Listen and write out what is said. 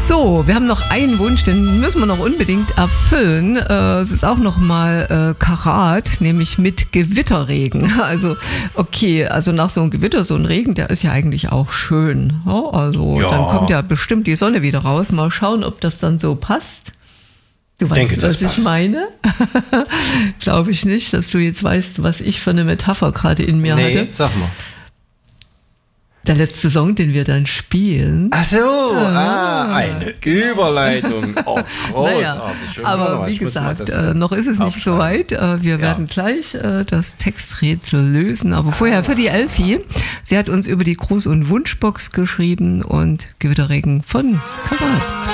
So, wir haben noch einen Wunsch, den müssen wir noch unbedingt erfüllen. Es ist auch nochmal Karat, nämlich mit Gewitterregen. Also, okay, also nach so einem Gewitter, so ein Regen, der ist ja eigentlich auch schön. Ja, also, dann kommt ja bestimmt die Sonne wieder raus. Mal schauen, ob das dann so passt. Du weißt, was ich meine? Glaube ich nicht, dass du jetzt weißt, was ich für eine Metapher gerade in mir hatte. Sag mal. Der letzte Song, den wir dann spielen. Ach so, eine Überleitung. Oh, großartig. Naja, aber wie gesagt, noch ist es nicht so weit. Wir werden gleich das Texträtsel lösen. Aber vorher für die Elfi. Sie hat uns über die Gruß- und Wunschbox geschrieben und Gewitterregen von Karat.